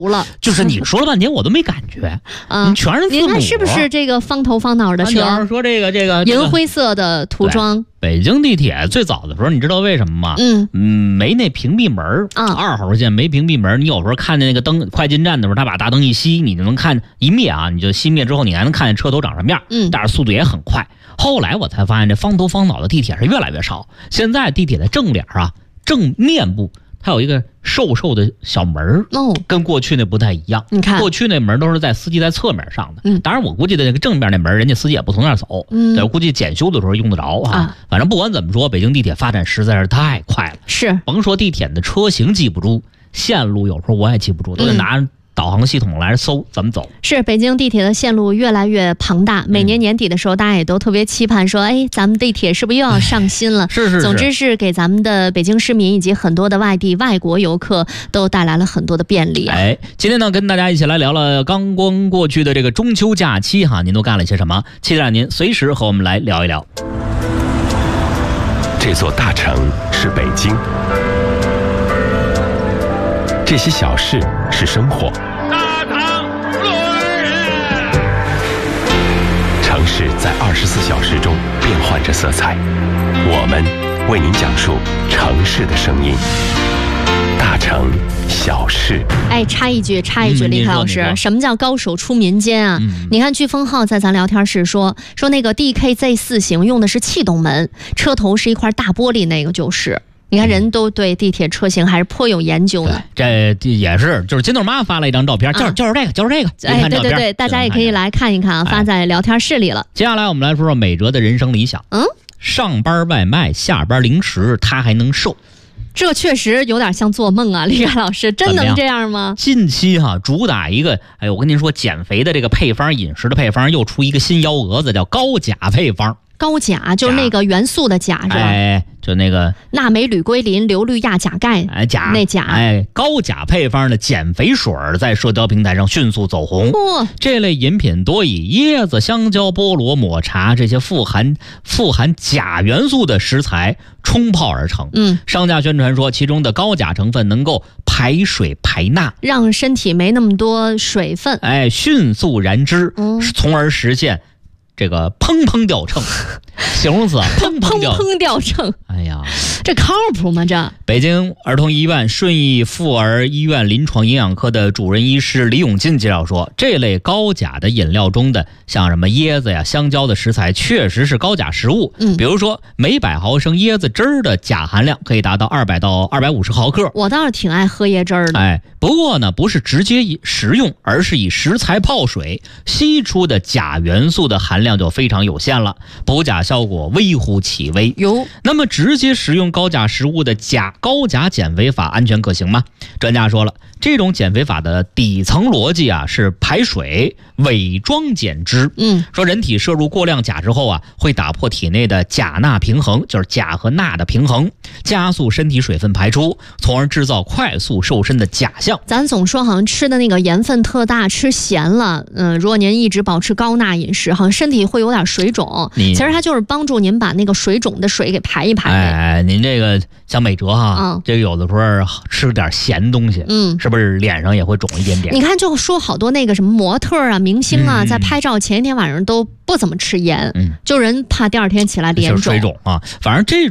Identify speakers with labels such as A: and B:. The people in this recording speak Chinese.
A: 了，
B: 就是你说了半天我都没感觉，你全是字母。
A: 您看是不是这个方头方脑的车？
B: 说这个
A: 银灰色的涂装。
B: 北京地铁最早的时候，你知道为什么吗？没那屏蔽门，2号线没屏蔽门，你有时候看见那个灯快进站的时候，他把大灯一熄，你就能看一灭啊，你就熄灭之后，你还能看见车头长什么样。但是速度也很快。后来我才发现，这方头方脑的地铁是越来越少。现在地铁的正脸正面部。它有一个瘦瘦的小门跟过去那不太一样。你看，过去那门都是在司机在侧面上的。当然我估计的那个正面那门，人家司机也不从那儿走。我估计检修的时候用得着啊。反正不管怎么说，北京地铁发展实在是太快了。是，甭说地铁的车型记不住，线路有时候我也记不住，都得拿导航系统来搜怎么走。是，北京地铁的线路越来越庞大，每年年底的时候，大家也都特别期盼说，咱们地铁是不是又要上新了？是。总之是给咱们的北京市民以及很多的外国游客都带来了很多的便利。今天呢，跟大家一起来聊了刚刚过去的这个中秋假期您都干了些什么？期待您随时和我们来聊一聊。
C: 这座大城是北京，这些小事是生活。
D: 大唐论人，
C: 城市在24小时中变换着色彩，我们为您讲述城市的声音。大城小事。
A: 插一句，李凯老师，什么叫高手出民间啊？你看，飓风号在咱聊天室说那个 DKZ4型用的是气动门，车头是一块大玻璃，那个就是。你看，人都对地铁车型还是颇有研究的。
B: 这也是，就是金豆妈发了一张照片，就是这个。
A: 对，大家也可以来看一看发在聊天室里了。
B: 接下来我们来说说美哲的人生理想。上班外卖，下班零食，他还能瘦。
A: 这确实有点像做梦啊，李凯老师，真能这样吗？
B: 近期主打一个，我跟您说，减肥的这个配方，饮食的配方又出一个新幺蛾子，叫高钾配方。高钾就是那个元素的钾，是吧？ 就那个
A: 钠镁铝硅磷硫氯氩钾钙，钾。
B: 高钾配方的减肥水在社交平台上迅速走红。这类饮品多以椰子、香蕉、菠萝、抹茶这些富含钾元素的食材冲泡而成。商家宣传说，其中的高钾成分能够排水排钠，
A: 让身体没那么多水分，
B: 迅速燃脂，从而实现这个砰砰掉秤，形容词砰
A: 砰掉秤。
B: 哎呀，
A: 这靠谱吗？这
B: 北京儿童医院顺义妇儿医院临床营养科的主任医师李永进介绍说，这类高钾的饮料中的像什么椰子呀、香蕉的食材确实是高钾食物。比如说每100毫升椰子汁儿的钾含量可以达到200到250毫克。
A: 我倒是挺爱喝椰汁儿的。
B: 不过呢，不是直接食用，而是以食材泡水吸出的钾元素的含量就非常有限了，补钾效果微乎其微。那么直接食用高钾食物的高钾减肥法安全可行吗？专家说了，这种减肥法的底层逻辑是排水伪装减脂。说人体摄入过量钾之后会打破体内的钾钠平衡，就是钾和钠的平衡，加速身体水分排出，从而制造快速瘦身的假象。
A: 咱总说好像吃的那个盐分特大，吃咸了，如果您一直保持高钠饮食，好像身体会有点水肿。其实它就是帮助您把那个水肿的水给排一排。
B: 您这个像美哲这个有的时候吃点咸东西，是不是脸上也会肿一点点？
A: 你看，就说好多那个什么模特啊、明星啊，在拍照前一天晚上都不怎么吃盐，就人怕第二天起来脸肿、
B: 水肿反正这